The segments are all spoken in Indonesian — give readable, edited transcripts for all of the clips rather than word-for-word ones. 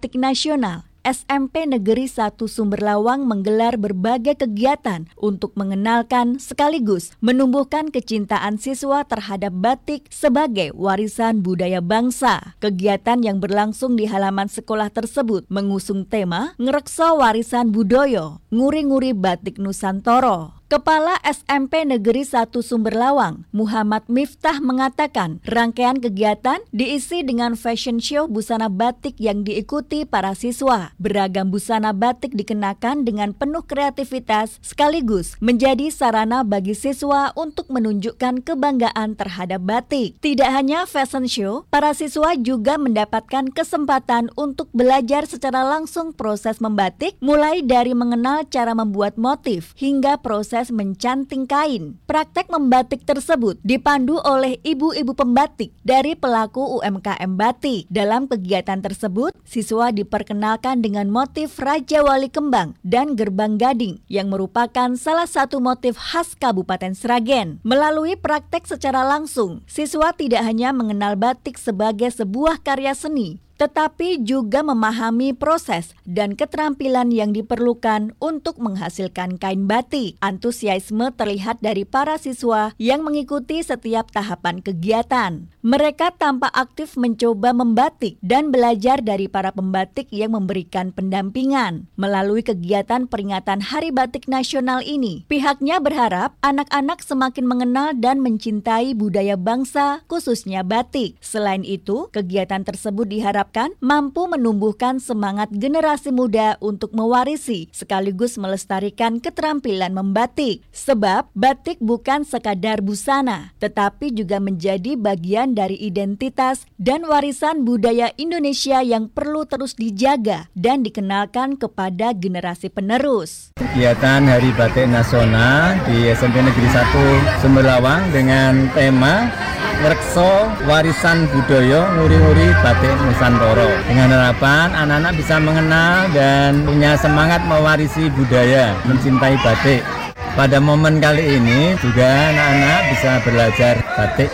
Batik Nasional, SMP Negeri 1 Sumberlawang menggelar berbagai kegiatan untuk mengenalkan sekaligus menumbuhkan kecintaan siswa terhadap batik sebagai warisan budaya bangsa. Kegiatan yang berlangsung di halaman sekolah tersebut mengusung tema Ngrekso Warisan Budoyo, Nguri-nguri Batik Nusantara. Kepala SMP Negeri 1 Sumberlawang, Muhammad Miftah mengatakan, rangkaian kegiatan diisi dengan fashion show busana batik yang diikuti para siswa. Beragam busana batik dikenakan dengan penuh kreativitas sekaligus menjadi sarana bagi siswa untuk menunjukkan kebanggaan terhadap batik. Tidak hanya fashion show, para siswa juga mendapatkan kesempatan untuk belajar secara langsung proses membatik, mulai dari mengenal cara membuat motif hingga proses mencanting kain. Praktek membatik tersebut dipandu oleh ibu-ibu pembatik dari pelaku UMKM batik. Dalam kegiatan tersebut, siswa diperkenalkan dengan motif Raja Wali Kembang dan Gerbang Gading yang merupakan salah satu motif khas Kabupaten Sragen. Melalui praktek secara langsung, siswa tidak hanya mengenal batik sebagai sebuah karya seni, tetapi juga memahami proses dan keterampilan yang diperlukan untuk menghasilkan kain batik. Antusiasme terlihat dari para siswa yang mengikuti setiap tahapan kegiatan. Mereka tampak aktif mencoba membatik dan belajar dari para pembatik yang memberikan pendampingan. Melalui kegiatan peringatan Hari Batik Nasional ini, pihaknya berharap anak-anak semakin mengenal dan mencintai budaya bangsa, khususnya batik. Selain itu, kegiatan tersebut diharapkan mampu menumbuhkan semangat generasi muda untuk mewarisi sekaligus melestarikan keterampilan membatik. Sebab batik bukan sekadar busana, tetapi juga menjadi bagian dari identitas dan warisan budaya Indonesia yang perlu terus dijaga dan dikenalkan kepada generasi penerus. Kegiatan Hari Batik Nasional di SMP Negeri 1 Sumberlawang dengan tema Ngrekso Warisan Budoyo, Nguri-nguri Batik Nusantara. Dengan harapan anak-anak bisa mengenal dan punya semangat mewarisi budaya, mencintai batik. Pada momen kali ini juga anak-anak bisa belajar batik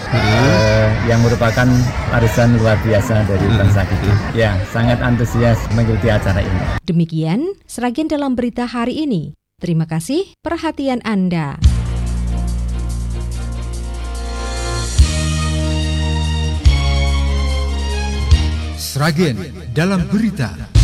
yang merupakan warisan luar biasa dari bangsa kita. Ya, sangat antusias mengikuti acara ini. Demikian Sragen dalam berita hari ini. Terima kasih perhatian Anda. Sragen dalam berita.